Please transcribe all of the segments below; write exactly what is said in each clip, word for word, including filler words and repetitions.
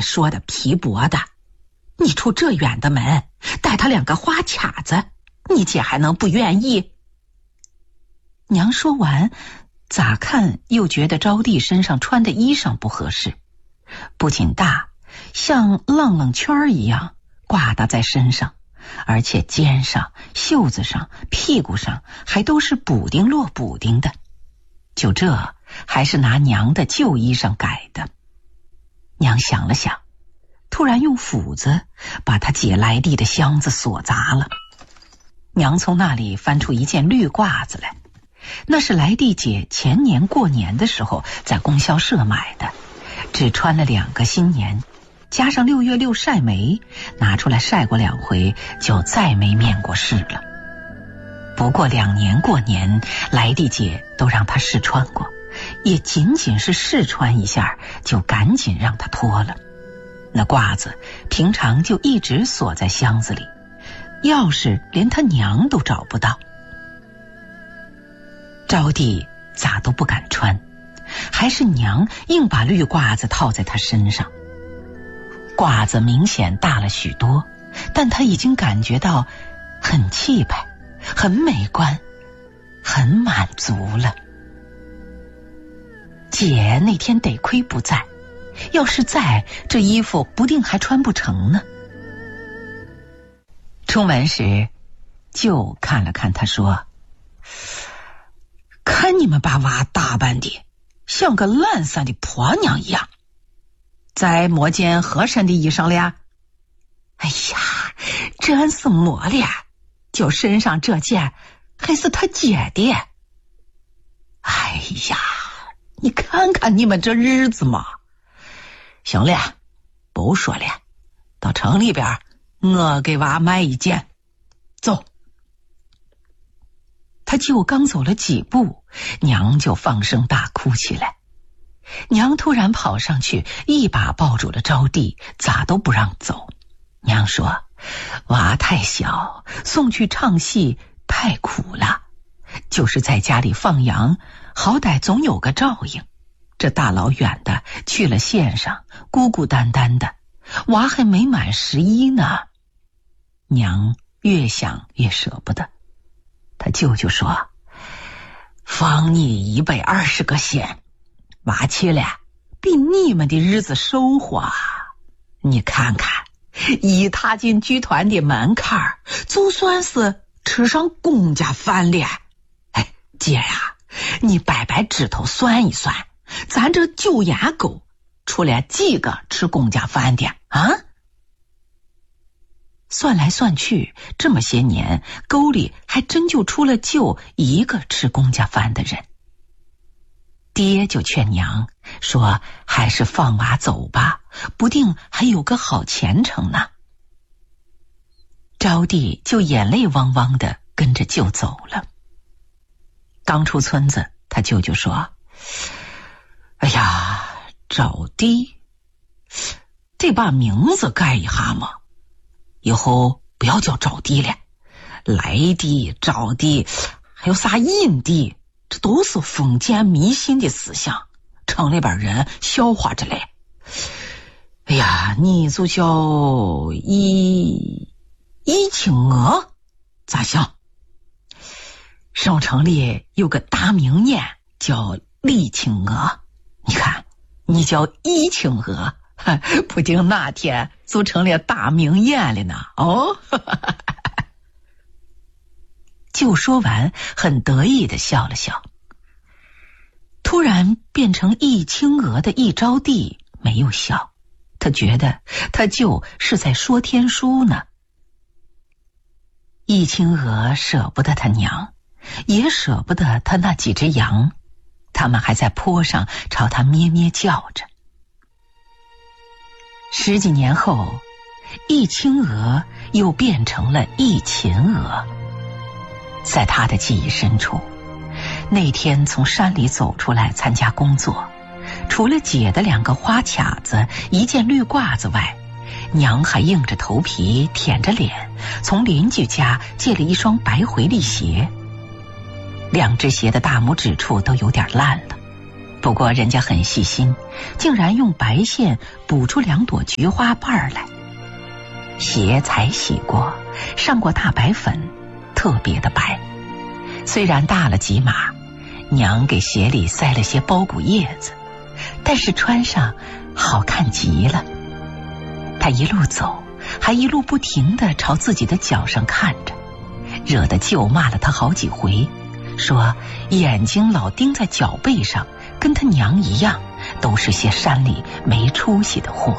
说的皮薄的，你出这远的门，带他两个花卡子，你姐还能不愿意？娘说完，咋看又觉得招娣身上穿的衣裳不合适，不仅大，像浪浪圈一样挂搭在身上，而且肩上、袖子上、屁股上还都是补丁落补丁的。就这还是拿娘的旧衣裳改的。娘想了想，突然用斧子把她姐来地的箱子锁砸了。娘从那里翻出一件绿褂子来，那是来地姐前年过年的时候在供销社买的，只穿了两个新年，加上六月六晒煤，拿出来晒过两回，就再没面过试了。不过两年过年，来地姐都让她试穿过，也仅仅是试穿一下，就赶紧让她脱了。那褂子平常就一直锁在箱子里，钥匙连她娘都找不到。招娣咋都不敢穿，还是娘硬把绿褂子套在她身上。褂子明显大了许多，但她已经感觉到很气派，很美观，很满足了。姐那天得亏不在，要是在，这衣服不定还穿不成呢。出门时，舅看了看她说：“看你们把娃打扮的像个懒散的婆娘一样，再抹件合身的衣裳了。”哎呀，真是抹了，就身上这件还是他姐的。哎呀，你看看你们这日子嘛。行了，不说了，到城里边我给娃买一件，走。他舅刚走了几步，娘就放声大哭起来。娘突然跑上去，一把抱住了招娣，咋都不让走。娘说：“娃太小，送去唱戏太苦了，就是在家里放羊，好歹总有个照应。这大老远的去了县上，孤孤单单的，娃还没满十一呢。”娘越想越舍不得。他舅舅说：“放你一百二十个县，娃去了比你们的日子收获啊！你看看，一踏进剧团的门槛，就算是吃上公家饭了。哎，姐呀，你掰掰指头算一算，咱这九眼沟出来几个吃公家饭的啊？”算来算去，这么些年，沟里还真就出了舅一个吃公家饭的人。爹就劝娘说：“还是放娃走吧，不定还有个好前程呢。”招娣就眼泪汪汪的跟着舅走了。刚出村子，他舅舅说：“哎呀，招娣，得把名字改一下嘛。以后不要叫招娣了，来娣、招娣，还有啥印娣，这都是封建迷信的思想，城里边人笑话着嘞。哎呀，你就叫一一青娥，咋想？省城里有个大名言叫李青娥，你看你叫一青娥，不定哪天就成了大名言了呢。哦，就说完，很得意的笑了笑。突然变成一青娥的一招娣没有笑，他觉得他就是在说天书呢。一青娥舍不得他娘，也舍不得他那几只羊，他们还在坡上朝他咩咩叫着。十几年后，一青娥又变成了一秦娥。在他的记忆深处，那天从山里走出来参加工作，除了姐的两个花卡子、一件绿褂子外，娘还硬着头皮舔着脸从邻居家借了一双白回力鞋。两只鞋的大拇指处都有点烂了， 不过人家很细心，竟然用白线补出两朵菊花瓣来。鞋才洗过，上过大白粉，特别的白。虽然大了几码，娘给鞋里塞了些包谷叶子，但是穿上好看极了。她一路走，还一路不停地朝自己的脚上看着，惹得舅骂了她好几回，说眼睛老盯在脚背上，跟他娘一样，都是些山里没出息的货。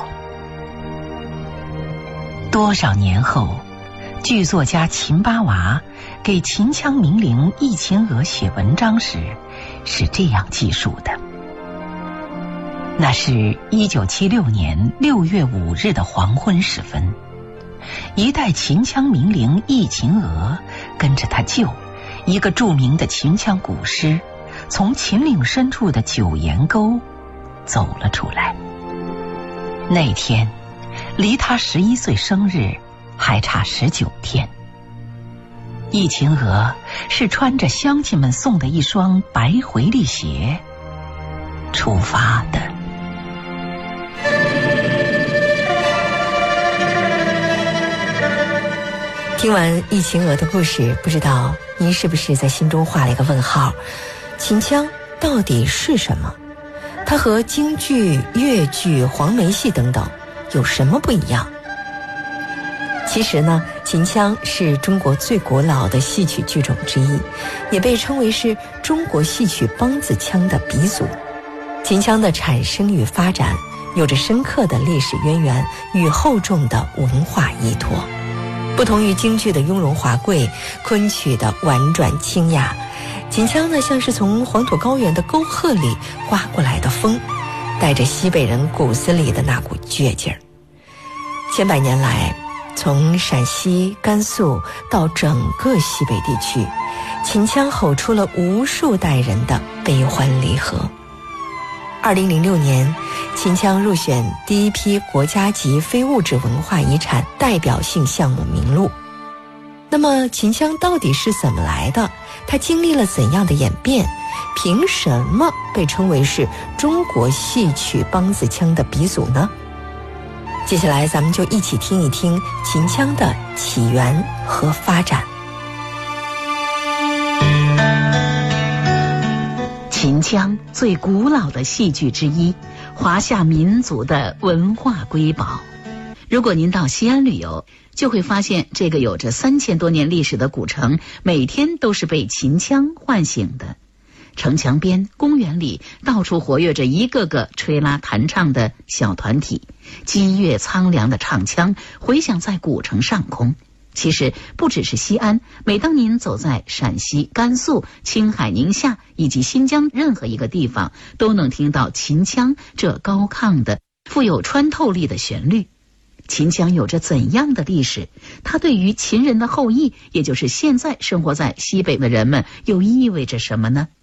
多少年后，剧作家秦八娃给秦腔名伶易秦娥写文章时是这样记述的：那是一九七六年六月五日的黄昏时分，一代秦腔名伶易秦娥跟着他舅，一个著名的秦腔古诗，从秦岭深处的九岩沟走了出来。那天离他十一岁生日还差十九天。易秦娥是穿着乡亲们送的一双白回力鞋出发的。 听完易秦娥的故事，不知道您是不是在心中画了一个问号？秦腔到底是什么？它和京剧、越剧、黄梅戏等等有什么不一样？其实呢，秦腔是中国最古老的戏曲剧种之一，也被称为是中国戏曲梆子腔的鼻祖。秦腔的产生与发展有着深刻的历史渊源与厚重的文化依托。不同于京剧的雍容华贵，昆曲的婉转清雅，秦腔呢像是从黄土高原的沟壑里刮过来的风，带着西北人骨子里的那股倔劲儿。千百年来，从陕西、甘肃到整个西北地区，秦腔吼出了无数代人的悲欢离合。二零零六年，秦腔入选第一批国家级非物质文化遗产代表性项目名录。那么秦腔到底是怎么来的？它经历了怎样的演变？凭什么被称为是中国戏曲梆子腔的鼻祖呢？接下来咱们就一起听一听秦腔的起源和发展。 秦腔最古老的戏剧之一，华夏民族的文化瑰宝。如果您到西安旅游，就会发现这个有着三千多年历史的古城，每天都是被秦腔唤醒的。城墙边、公园里，到处活跃着一个个吹拉弹唱的小团体，激越苍凉的唱腔回响在古城上空。其实不只是西安，每当您走在陕西、甘肃、青海、宁夏以及新疆任何一个地方，都能听到秦腔这高亢的、富有穿透力的旋律。秦腔有着怎样的历史？它对于秦人的后裔，也就是现在生活在西北的人们，又意味着什么呢？